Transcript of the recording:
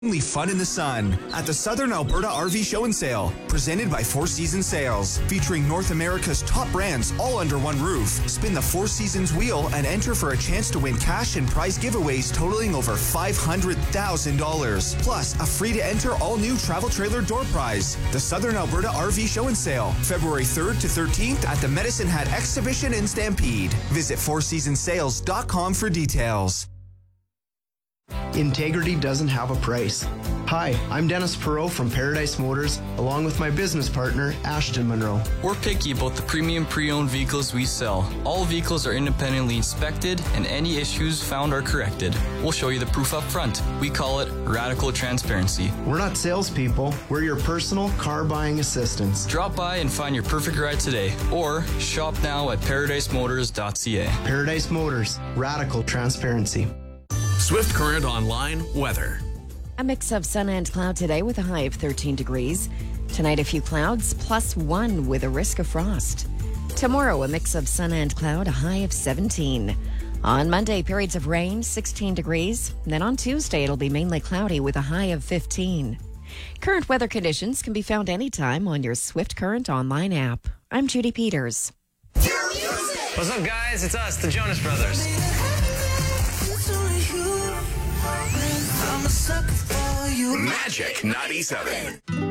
Only fun in the sun at the Southern Alberta RV Show and Sale, presented by Four Seasons Sales, featuring North America's top brands all under one roof. Spin the Four Seasons wheel and enter for a chance to win cash and prize giveaways totaling over $500,000. Plus, a free-to-enter all-new travel trailer door prize. The Southern Alberta RV Show and Sale, February 3rd to 13th at the Medicine Hat Exhibition in Stampede. Visit fourseasonsales.com for details. Integrity doesn't have a price. Hi, I'm Dennis Perot from Paradise Motors, along with my business partner, Ashton Monroe. We're picky about the premium pre-owned vehicles we sell. All vehicles are independently inspected, and any issues found are corrected. We'll show you the proof up front. We call it radical transparency. We're not salespeople. We're your personal car buying assistants. Drop by and find your perfect ride today, or shop now at paradisemotors.ca. Paradise Motors, radical transparency. Swift Current Online weather. A mix of sun and cloud today with a high of 13 degrees. Tonight, a few clouds, +1 with a risk of frost. Tomorrow, a mix of sun and cloud, a high of 17. On Monday, periods of rain, 16 degrees. Then on Tuesday, it'll be mainly cloudy with a high of 15. Current weather conditions can be found anytime on your Swift Current Online app. I'm Judy Peters. What's up, guys? It's us, the Jonas Brothers. Magic 97.